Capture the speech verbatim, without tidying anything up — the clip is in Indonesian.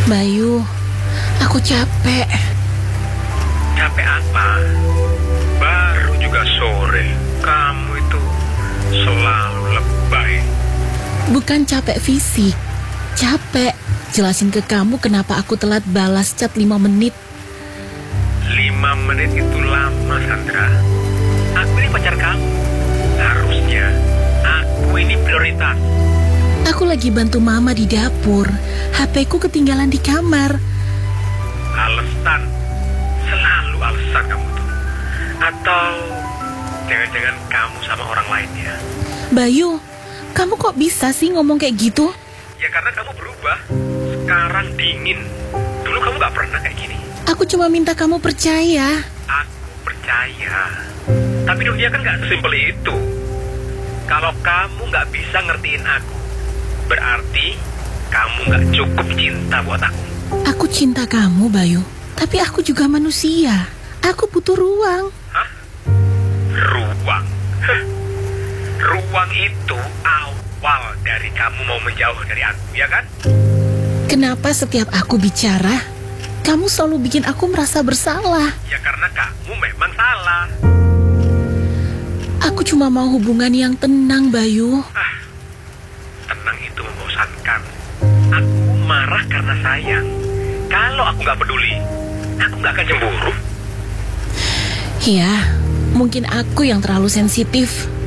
Bayu, aku capek. Capek apa? Baru juga sore. Kamu itu selalu lebay. Bukan capek fisik, capek jelasin ke kamu kenapa aku telat balas chat lima menit. Lima menit itu lama, Sandra. Aku ini pacar kamu. Harusnya aku ini prioritas. Aku lagi bantu mama di dapur. H P-ku ketinggalan di kamar. Alasan. Selalu alasan kamu tuh. Atau jangan-jangan kamu sama orang lainnya. Bayu, kamu kok bisa sih ngomong kayak gitu? Ya karena kamu berubah. Sekarang dingin. Dulu kamu gak pernah kayak gini. Aku cuma minta kamu percaya. Aku percaya. Tapi dunia kan gak sesimpel itu. Kalau kamu gak bisa ngertiin aku, berarti kamu gak cukup cinta buat aku. Aku cinta kamu, Bayu. Tapi aku juga manusia. Aku butuh ruang. Hah? Ruang? Hah. Ruang itu awal dari kamu mau menjauh dari aku, ya kan? Kenapa setiap aku bicara, kamu selalu bikin aku merasa bersalah? Ya karena kamu memang salah. Aku cuma mau hubungan yang tenang, Bayu. Ah, tenang itu membosankan. Aku marah karena sayang. Kalau aku gak peduli, aku gak akan cemburu. Ya, mungkin aku yang terlalu sensitif.